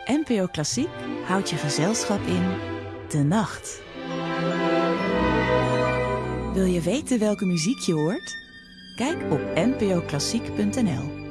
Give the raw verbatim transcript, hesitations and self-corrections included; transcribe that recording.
N P O Klassiek houdt je gezelschap in de nacht. Wil je weten welke muziek je hoort? Kijk op n p o klassiek punt n l.